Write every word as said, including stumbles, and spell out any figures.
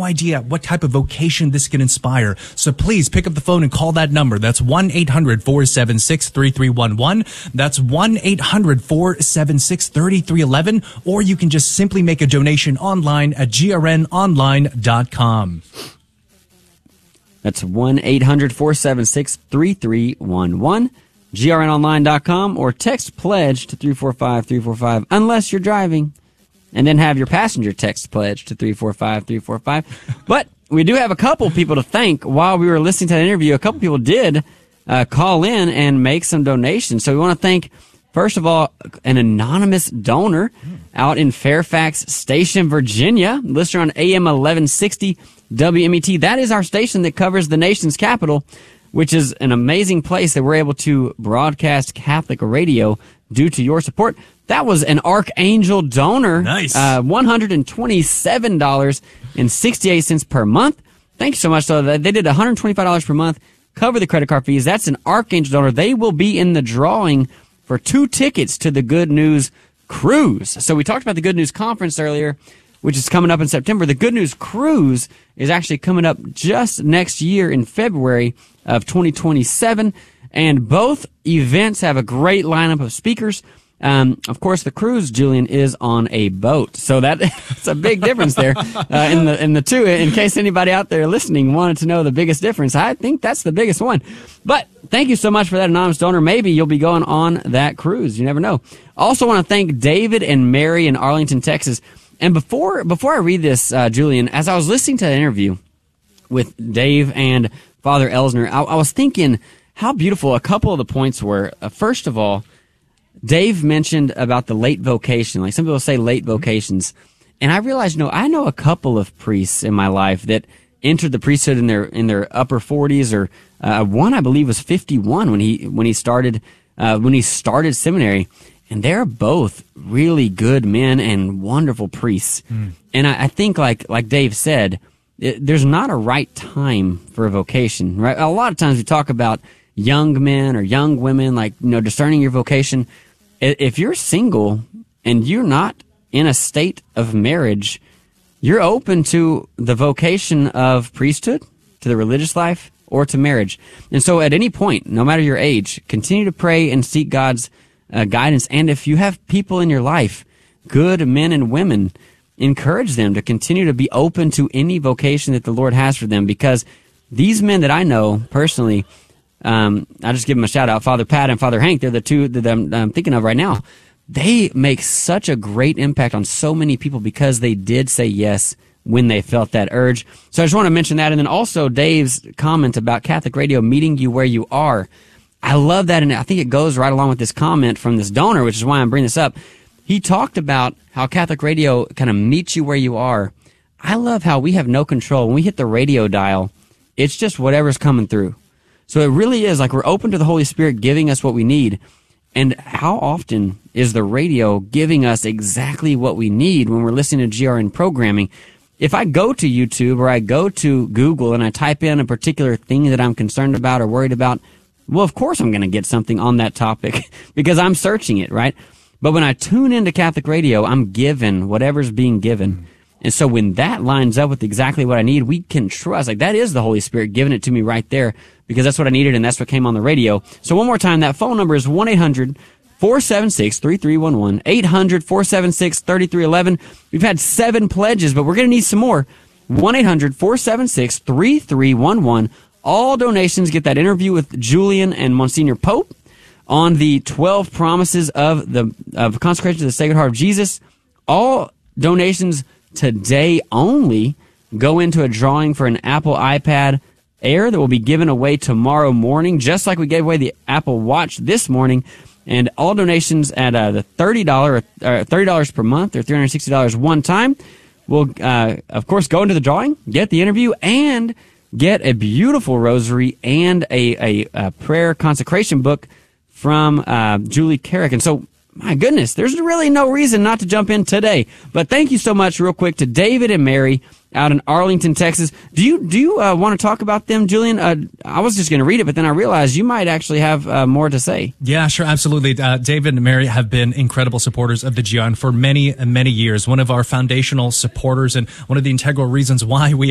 no idea what type of vocation this can inspire. So please pick up the phone and call that number. That's one eight hundred four seven six three three one one. That's one eight hundred four seven six three three one one. Or you can just simply make a donation online at g r n online dot com. That's one eight hundred four seven six three three one one. g r n online dot com, or text pledge to three four five three four five unless you're driving, and then have your passenger text pledge to three four five three four five. But we do have a couple people to thank. While we were listening to that interview, a couple people did uh, call in and make some donations. So we want to thank, first of all, an anonymous donor out in Fairfax Station, Virginia, listener on A M eleven sixty W M E T. That is our station that covers the nation's capital, which is an amazing place that we're able to broadcast Catholic radio due to your support. That was an Archangel donor. Nice. Uh, one hundred twenty-seven dollars and sixty-eight cents per month. Thank you so much. So they did one hundred twenty-five dollars per month, cover the credit card fees. That's an Archangel donor. They will be in the drawing for two tickets to the Good News Cruise. So we talked about the Good News Conference earlier, which is coming up in September. The Good News Cruise is actually coming up just next year in February of twenty twenty-seven, and both events have a great lineup of speakers. Um, of course, the cruise, Julian, is on a boat, so that, that's a big difference there uh, in the in the two. In case anybody out there listening wanted to know the biggest difference, I think that's the biggest one. But thank you so much for that anonymous donor. Maybe you'll be going on that cruise. You never know. Also want to thank David and Mary in Arlington, Texas. And before before I read this, uh, Julian, as I was listening to the interview with Dave and Father Elsner, I, I was thinking how beautiful a couple of the points were. Uh, first of all, Dave mentioned about the late vocation. Like some people say late vocations. And I realized, no, I know a couple of priests in my life that entered the priesthood in their in their upper forties, or uh, one I believe was fifty-one when he when he started uh, when he started seminary. And they're both really good men and wonderful priests. Mm. And I, I think, like like Dave said, it, there's not a right time for a vocation, right? A lot of times we talk about young men or young women, like, you know, discerning your vocation. If you're single and you're not in a state of marriage, you're open to the vocation of priesthood, to the religious life, or to marriage. And so at any point, no matter your age, continue to pray and seek God's Uh, guidance. And if you have people in your life, good men and women, encourage them to continue to be open to any vocation that the Lord has for them, because these men that I know personally, um, I just give them a shout out, Father Pat and Father Hank, they're the two that I'm, I'm thinking of right now. They make such a great impact on so many people because they did say yes when they felt that urge. So I just want to mention that. And then also Dave's comment about Catholic radio meeting you where you are. I love that, and I think it goes right along with this comment from this donor, which is why I'm bringing this up. He talked about how Catholic radio kind of meets you where you are. I love how we have no control. When we hit the radio dial, it's just whatever's coming through. So it really is like we're open to the Holy Spirit giving us what we need. And how often is the radio giving us exactly what we need when we're listening to G R N programming? If I go to YouTube or I go to Google and I type in a particular thing that I'm concerned about or worried about, well, of course I'm going to get something on that topic because I'm searching it, right? But when I tune into Catholic radio, I'm given whatever's being given. And so when that lines up with exactly what I need, we can trust. Like, that is the Holy Spirit giving it to me right there because that's what I needed and that's what came on the radio. So one more time, that phone number is one eight hundred four seven six three three one one, eight hundred four seven six three three one one. We've had seven pledges, but we're going to need some more. one eight hundred four seven six three three one one. All donations get that interview with Julian and Monsignor Pope on the twelve promises of the of consecration to the Sacred Heart of Jesus. All donations today only go into a drawing for an Apple iPad Air that will be given away tomorrow morning, just like we gave away the Apple Watch this morning. And all donations at uh, the thirty dollars or thirty dollars per month or three hundred sixty dollars one time will, uh, of course, go into the drawing, get the interview, and get a beautiful rosary and a, a, a prayer consecration book from uh, Julie Carrick. And so, my goodness, there's really no reason not to jump in today. But thank you so much, real quick, to David and Mary out in Arlington, Texas. Do you do you uh, want to talk about them, Julian? Uh, I was just going to read it, but then I realized you might actually have uh, more to say. Yeah, sure, absolutely. Uh, David and Mary have been incredible supporters of the G R N for many, many years. One of our foundational supporters and one of the integral reasons why we